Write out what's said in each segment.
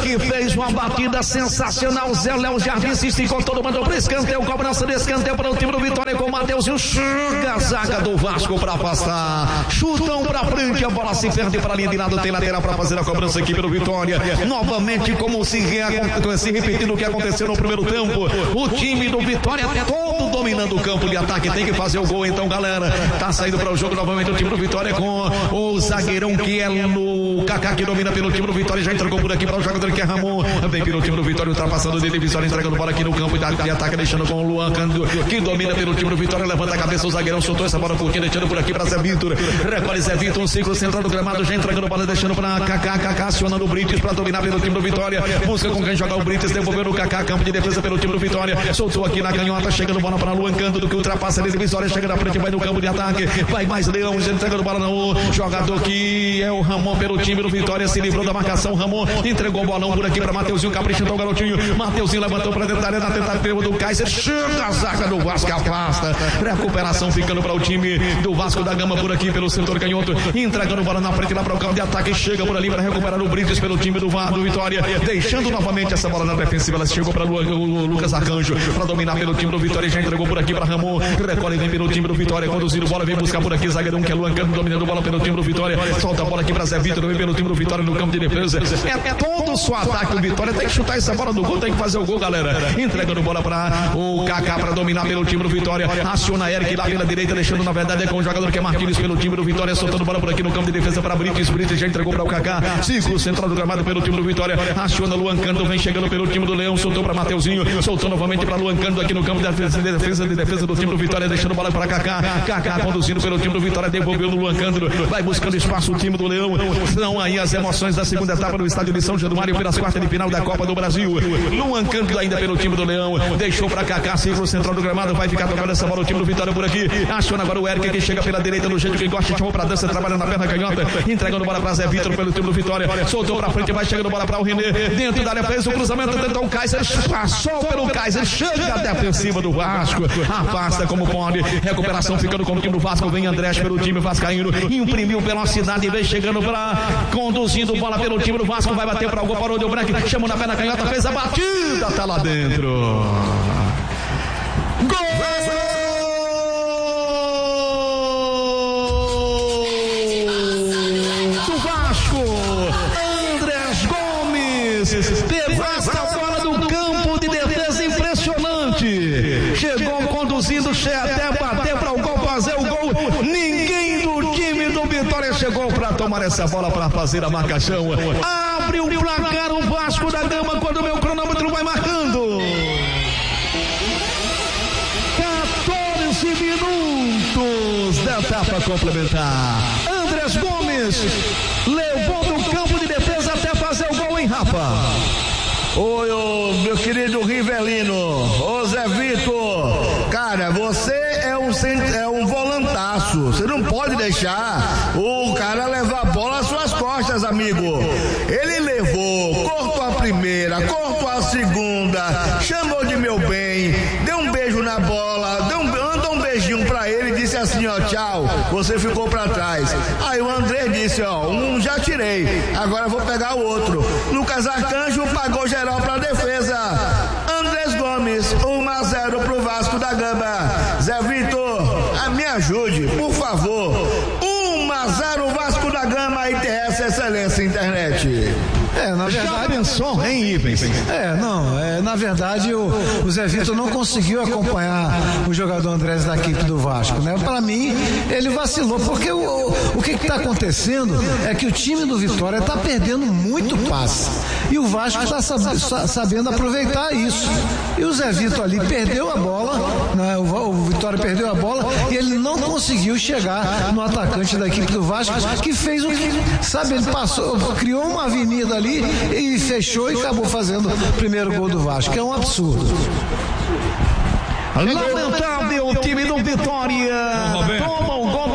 que fez uma batida sensacional. Zé Léo Jardim se esticou, todo mundo para escanteio, cobrança de escanteio para o time do Vitória com o Mateuzinho. Chega a zaga do Vasco para afastar. Chutão para frente, a bola se perde para a linha de lado. Tem lateral para fazer a cobrança aqui pelo Vitória. Novamente, como se repetindo o que aconteceu no primeiro tempo. O time do Vitória todo dominando o campo de ataque. Tem que fazer o gol então, galera. Tá saindo para o jogo novamente o time do Vitória com o zagueirão que é o Kaká, que domina pelo time do Vitória. Já entregou por aqui para o jogador que é Ramon. Vem pelo time do Vitória, ultrapassando dele. Vitória entregando bola aqui no campo de ataque, deixando com o Luan Cândido, que domina pelo time do Vitória. Levanta a cabeça, o zagueirão soltou essa bola curtinha, deixando por aqui para Zé Vitor. Recolhe Zé Vitor, um ciclo central do gramado, já entregando bola, deixando para Kaká. Kaká acionando o Brites para dominar pelo time do Vitória. Busca com quem jogar o Brites, devolvendo o Kaká, campo de defesa pelo time do Vitória. Soltou aqui na canhota, chegando bola para Luan Cândido, que ultrapassa ele. Vitória chega na frente, vai no campo de ataque. Vai mais Leão, já entregando bola no jogador que é o Ramon pelo time do Vitória. Se livrou da marcação, Ramon entregou o bolão por aqui para Mateuzinho, caprichando o garotinho. Mateuzinho levantou para dentro da área, na tentativa do Kaiser. Chega a zaga do Vasco, afasta. Recuperação ficando para o time do Vasco da Gama por aqui pelo setor canhoto. Entregando bola na frente lá para o campo de ataque. Chega por ali para recuperar o Brites pelo time do Vitória. Deixando novamente essa bola na defensiva. Ela chegou para o Lucas Arcanjo para dominar pelo time do Vitória. Já entregou por aqui para Ramon. Recolhe, vem pelo time do Vitória. Conduzindo bola, vem buscar por aqui. Zagueirão que é Luan Cândido, dominando bola pelo time do Vitória. Solta a bola aqui para Zé Vitor. Vem pelo time do Vitória no campo de defesa. É todo o seu ataque. O Vitória tem que chutar essa bola do gol. Tem que fazer o gol, galera. Entregando bola para o Kaká para dominar pelo time do Vitória. Aciona Eric lá pela direita, deixando na verdade com o jogador que é Marquinhos pelo time do Vitória. Soltando bola por aqui no campo de defesa para Brites. Brites já entregou para o Kaká. Círculo central do gramado pelo time do Vitória. Aciona Luan Cândido, vem chegando pelo time do Leão. Soltou para Mateuzinho. Soltou novamente para Luan Cândido aqui no campo de defesa do time do Vitória. Deixando bola para Kaká. Kaká conduzindo pelo time do Vitória. Devolveu no Luan Cândido. Vai buscando espaço o time do Leão. São aí as emoções da segunda etapa do estádio de São Januário pelas quartas de final da Copa do Brasil. Luan Cândido ainda pelo time do Leão. Deixou para Kaká, círculo central do gramado. Vai ficar tocando essa bola o time do Vitória por aqui. Aciona agora o Eric que chega pela direita no jeito que gosta. Chamou para dança, trabalha na perna canhota. Entregando bola para Zé Vitor pelo time do Vitória. Soltou para frente, vai chegando bola para o René. Dentro da área, fez o cruzamento. Tentou o Kaiser. Passou pelo Kaiser. Chega a defensiva do Vasco. Afasta como pode. Recuperação ficando com o time do Vasco. Vem Andrés pelo time vascaíno. Imprimiu velocidade e vem chegando para conduzindo bola pelo time do Vasco. Vai bater para o gol. Parou, deu branco. Chamou na perna canhota. Fez a batida. Tá lá dentro. Gol! Do Vasco. Andrés Gomes. Devasta a bola do campo de defesa impressionante. Chegou conduzindo, até bater para o gol, fazer o gol. Ninguém do time do Vitória chegou para tomar essa bola para fazer a marcação. Abre o placar o Vasco da Gama quando o meu cronômetro vai marcando. 14 minutos da etapa complementar. Andrés Gomes levou do campo de defesa até fazer o gol, hein, Rafa? Oi, meu querido Rivelino. Ô Zé Vitor, cara, você é um volantaço. Você não pode deixar o cara levar a bola às suas costas, amigo. Ele levou, cortou a primeira, cortou a segunda, chamou de meu bem, deu um beijo na bola, mandou um beijinho pra ele e disse assim, ó, tchau, você ficou pra trás. Aí o André disse, ó, um já tirei, agora vou pegar o outro. Lucas Arcanjo pagou geral pra defesa. Andrés Gomes, 1-0 pro Vasco da Gama. Zé Vitor, me ajude, por favor. 1-0 Vasco da Gama, ITS Excelência Internet. Na verdade, já pensou, hein, Ivens? Na verdade o Zé Vitor não conseguiu acompanhar o jogador Andrés da equipe do Vasco, né? Para mim, ele vacilou, porque o que está acontecendo é que o time do Vitória está perdendo muito passe, e o Vasco está sabendo aproveitar isso, e o Zé Vitor ali perdeu a bola, né? O Vitória perdeu a bola, e ele não conseguiu chegar no atacante da equipe do Vasco, que fez o que, sabe, ele passou, criou uma avenida ali e fechou e acabou fazendo o primeiro gol do Vasco, que é um absurdo. Lamentável, o time do Vitória toma um gol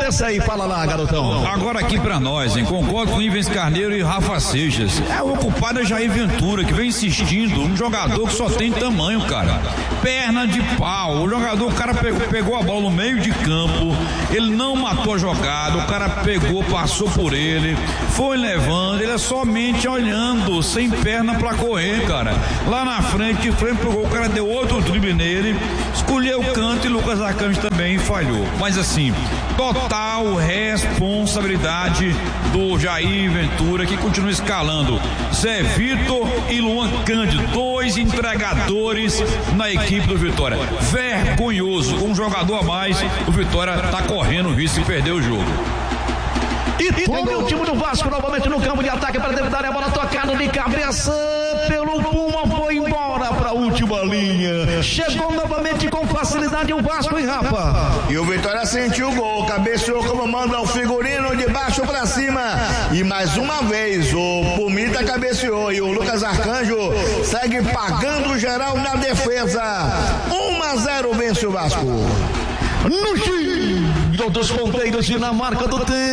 desse aí, fala lá, garotão. Agora aqui pra nós, hein? Concordo com Ivens Carneiro e Rafa Seixas. O culpado é Jair Ventura, que vem insistindo, um jogador que só tem tamanho, cara. Perna de pau. O cara pegou a bola no meio de campo, ele não matou a jogada, o cara pegou, passou por ele, foi levando, ele é somente olhando, sem perna pra correr, cara. Lá na frente pro gol, o cara deu outro drible nele, escolheu o canto e Lucas Arcanjo também falhou. Mas assim, total responsabilidade do Jair Ventura, que continua escalando Zé Vitor e Luan Cândido, 2 entregadores na equipe do Vitória. Vergonhoso, com um jogador a mais, o Vitória tá correndo o risco de perder o jogo. E tome o time do Vasco novamente no campo de ataque para dentro da área, bola tocada de cabeça pelo Puma, foi embora para a última linha. Chegou novamente com facilidade o Vasco, hein, Rafa? E o Vitória sentiu o gol, cabeceou como manda o figurino de baixo para cima. E mais uma vez o Pumita cabeceou e o Lucas Arcanjo segue pagando geral na defesa. 1-0 vence o Vasco. No giro dos ponteiros e na marca do tempo,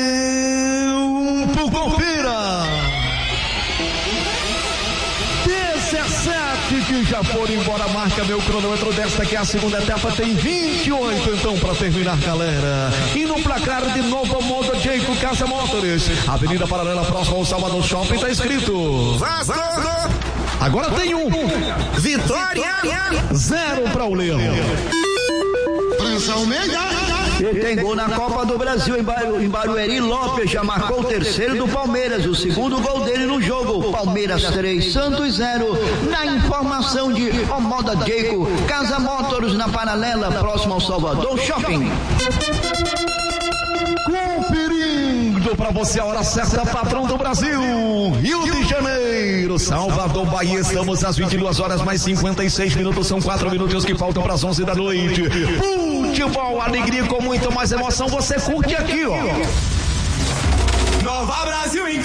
confira. 17 que já foram embora, marca meu cronômetro desta que é a segunda etapa, tem 28 então para terminar, galera. E no placar de Novo Modo Jeico Casa Motors, Avenida Paralela próximo ao Salvador Shopping, tá escrito Vasco. Agora tem Vitória 0 para o Leão. E tem gol na Copa do Brasil em Barueri. Lopes já marcou o terceiro do Palmeiras, o segundo gol dele no jogo. Palmeiras 3, Santos 0. Na informação de Omoda Jeico, Casa Motors na Paralela, próximo ao Salvador Shopping. Conferindo para você a hora certa, patrão do Brasil, Rio de Janeiro, Salvador, Bahia. Estamos às 22 horas mais 56 minutos, são 4 minutos que faltam para as 11 da noite. Futebol, alegria com muito mais emoção, você curte aqui, ó. Nova Brasil.